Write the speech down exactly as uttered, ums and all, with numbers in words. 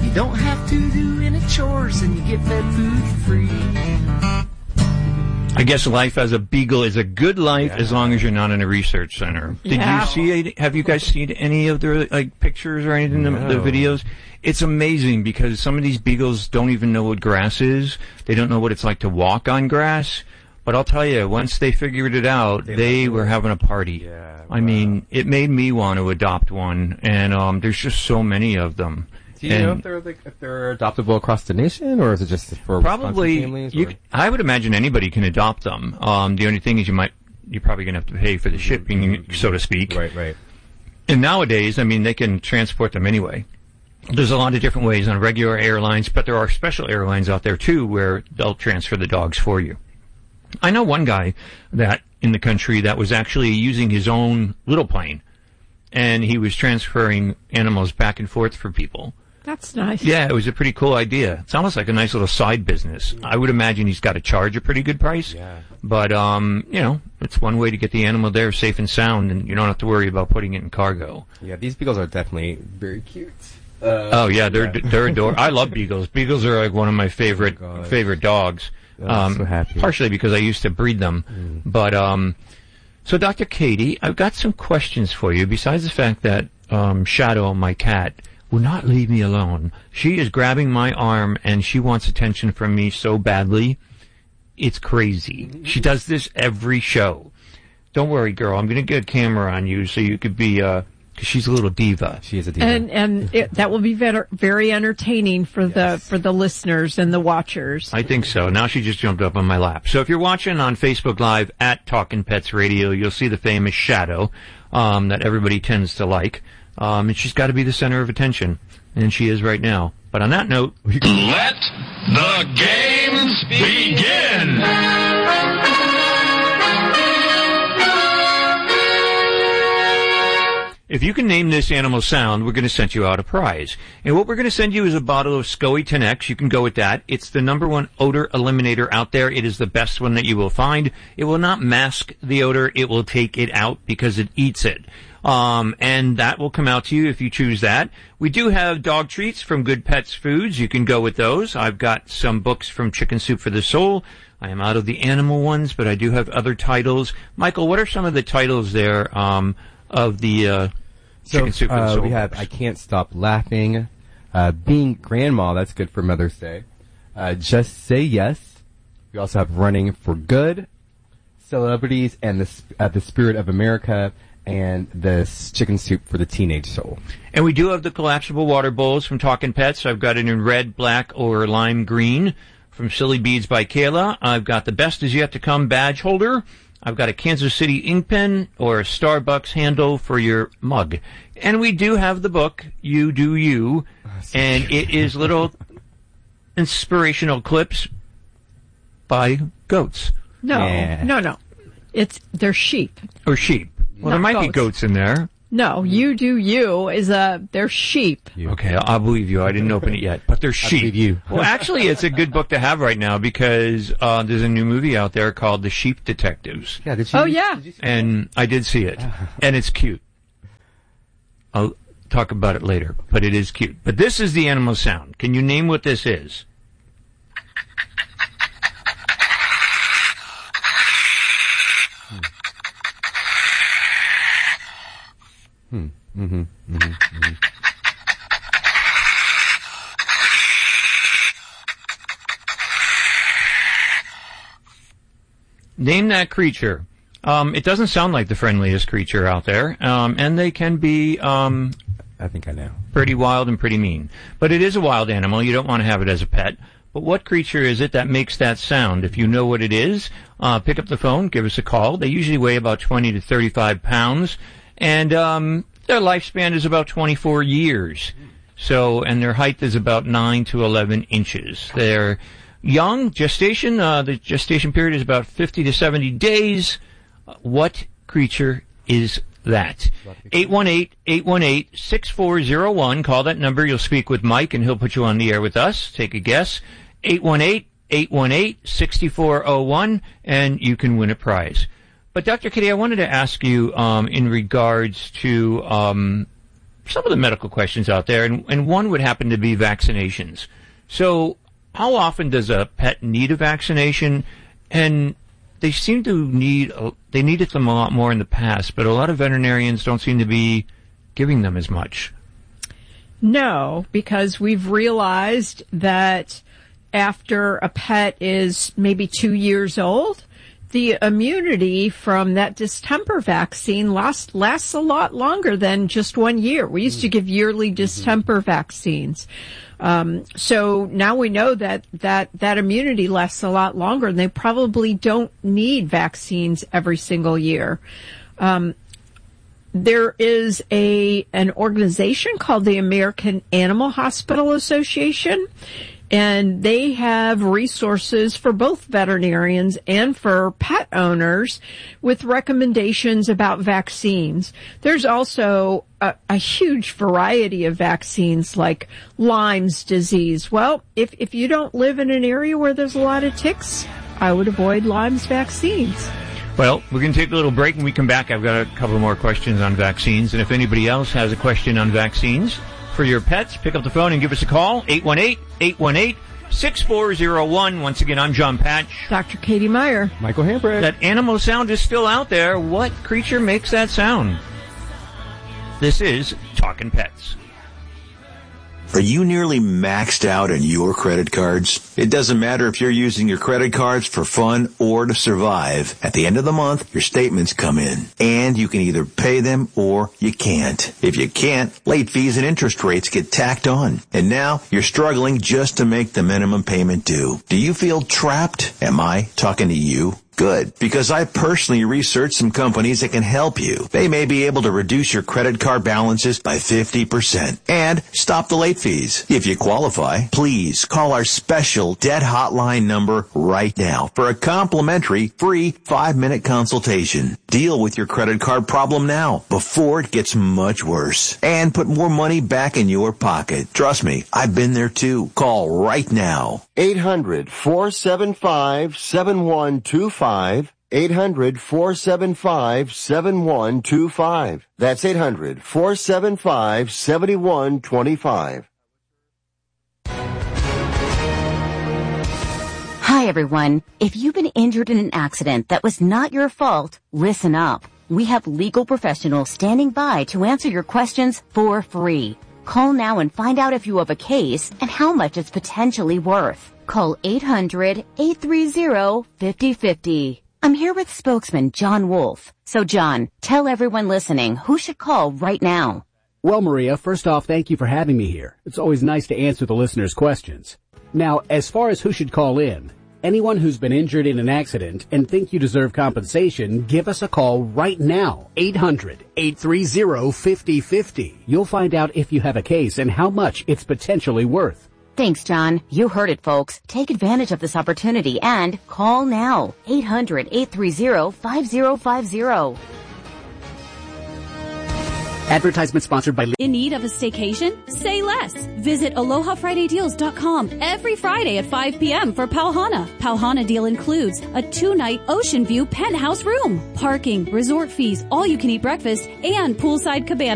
You don't have to do any chores and you get fed food for free. I guess life as a beagle is a good life Yeah. as long as you're not in a research center. Did Yeah. you see, any- have you guys seen any of their like pictures or anything, the, the No. videos? It's amazing because some of these beagles don't even know what grass is. They don't know what it's like to walk on grass. But I'll tell you, once they figured it out, they, they were having a party. Yeah, I wow. mean, it made me want to adopt one, and um, there's just so many of them. Do you and know if they're like if they're adoptable across the nation, or is it just for probably, Wisconsin families? you, or- c- I would imagine anybody can adopt them. Um, the only thing is you might, you're probably going to have to pay for the shipping, so to speak. Right, right. And nowadays, I mean, they can transport them anyway. There's a lot of different ways on regular airlines, but there are special airlines out there too where they'll transfer the dogs for you. I know one guy that in the country that was actually using his own little plane, and he was transferring animals back and forth for people. That's nice. Yeah, it was a pretty cool idea. It's almost like a nice little side business. I would imagine he's got to charge a pretty good price. Yeah. But, um, you know, it's one way to get the animal there safe and sound, and you don't have to worry about putting it in cargo. Yeah, these beagles are definitely very cute. Oh, yeah, they're, they're adorable. I love beagles. Beagles are like one of my favorite, Oh, God. favorite dogs. Oh, I'm so happy. Partially because I used to breed them. Mm. But, um, so Doctor Katie, I've got some questions for you. Besides the fact that, um, Shadow, my cat, will not leave me alone. She is grabbing my arm and she wants attention from me so badly. It's crazy. She does this every show. Don't worry, girl. I'm going to get a camera on you so you could be, uh, cause she's a little diva. She is a diva. And and it, that will be very, very entertaining for Yes. the for the listeners and the watchers. I think so. Now she just jumped up on my lap. So if you're watching on Facebook Live at Talkin' Pets Radio, you'll see the famous Shadow, um, that everybody tends to like. Um, and she's got to be the center of attention. And she is right now. But on that note, Let the games begin! if you can name this animal sound, we're going to send you out a prize. And what we're going to send you is a bottle of SCOE ten X. You can go with that. It's the number one odor eliminator out there. It is the best one that you will find. It will not mask the odor. It will take it out because it eats it. Um, and that will come out to you if you choose that. We do have dog treats from Good Pets Foods. You can go with those. I've got some books from Chicken Soup for the Soul. I am out of the animal ones, but I do have other titles. Michael, what are some of the titles there, um, of the, uh, So, Chicken Soup for the uh, Soul we have books? I Can't Stop Laughing, uh, Being Grandma, that's good for Mother's Day, uh, Just Say Yes. We also have Running for Good, Celebrities, and the, Sp- uh, the Spirit of America, and the s- Chicken Soup for the Teenage Soul. And we do have the collapsible water bowls from Talkin' Pets. I've got it in red, black, or lime green from Silly Beads by Kayla. I've got the Best Is Yet to Come badge holder. I've got a Kansas City ink pen or a Starbucks handle for your mug. And we do have the book, You Do You, and it is little inspirational clips by goats No, Yeah. no, no. It's they're sheep. or sheep. Well, there Not might be goats. goats in there. No, you do you is a they're sheep. Okay, I'll, I'll believe you. I didn't open it yet, but they're sheep. believe you. Well, actually, it's a good book to have right now because uh, there's a new movie out there called The Sheep Detectives, Yeah, did you? Oh yeah. Did you see and I did see it, and it's cute. I'll talk about it later, but it is cute. But this is the animal sound. Can you name what this is? Name that creature. Um, it doesn't sound like the friendliest creature out there, um, and they can be um, I think I know. pretty wild and pretty mean. But it is a wild animal. You don't want to have it as a pet. But what creature is it that makes that sound? If you know what it is, uh, pick up the phone, give us a call. They usually weigh about twenty to thirty-five pounds, and um, their lifespan is about twenty-four years. So, and their height is about nine to eleven inches. They're young, gestation, uh, the gestation period is about fifty to seventy days. What creature is that? eight one eight, eight one eight, six four zero one. Call that number. You'll speak with Mike, and he'll put you on the air with us. Take a guess. eight one eight, eight one eight, six four zero one, and you can win a prize. But, Doctor Kitty, I wanted to ask you um, in regards to um, some of the medical questions out there, and, and one would happen to be vaccinations. So how often does a pet need a vaccination? And they seem to need, they needed them a lot more in the past, but a lot of veterinarians don't seem to be giving them as much. No, because we've realized that after a pet is maybe two years old, the immunity from that distemper vaccine lasts, lasts a lot longer than just one year. We used to give yearly distemper vaccines. Um, so now we know that, that, that immunity lasts a lot longer, and they probably don't need vaccines every single year. Um, There is a an organization called the American Animal Hospital Association, and they have resources for both veterinarians and for pet owners with recommendations about vaccines. There's also a, a huge variety of vaccines like Lyme's disease. Well, if, if you don't live in an area where there's a lot of ticks, I would avoid Lyme's vaccines. Well, we're going to take a little break. When we come back, I've got a couple more questions on vaccines. And if anybody else has a question on vaccines for your pets, pick up the phone and give us a call, eight one eight, eight one eight, six four zero one. Once again, I'm John Patch. Doctor Katie Meyer. Michael Hambrick. That animal sound is still out there. What creature makes that sound? This is Talkin' Pets. Are you nearly maxed out on your credit cards? It doesn't matter if you're using your credit cards for fun or to survive. At the end of the month, your statements come in, and you can either pay them or you can't. If you can't, late fees and interest rates get tacked on. And now you're struggling just to make the minimum payment due. Do you feel trapped? Am I talking to you? Good, because I personally researched some companies that can help you. They may be able to reduce your credit card balances by fifty percent and stop the late fees. If you qualify, please call our special debt hotline number right now for a complimentary free five-minute consultation. Deal with your credit card problem now before it gets much worse and put more money back in your pocket. Trust me, I've been there too. Call right now. eight hundred, four seven five, seven one two five. eight hundred, four seven five, seven one two five. That's eight hundred, four seven five, seven one two five. Hi, everyone. If you've been injured in an accident that was not your fault, listen up. We have legal professionals standing by to answer your questions for free. Call now and find out if you have a case and how much it's potentially worth. Call eight hundred, eight three zero, five zero five zero. I'm here with spokesman John Wolf. So, John, tell everyone listening who should call right now. Well, Maria, first off, thank you for having me here. It's always nice to answer the listeners' questions. Now, as far as who should call in, anyone who's been injured in an accident and think you deserve compensation, give us a call right now. eight hundred, eight three zero, five zero five zero. You'll find out if you have a case and how much it's potentially worth. Thanks, John. You heard it, folks. Take advantage of this opportunity and call now. eight hundred, eight three zero, five zero five zero. Advertisement sponsored by... In need of a staycation? Say less. Visit aloha friday deals dot com every Friday at five p.m. for Pauhana. Pauhana deal includes a two-night ocean view penthouse room, parking, resort fees, all-you-can-eat breakfast, and poolside cabana.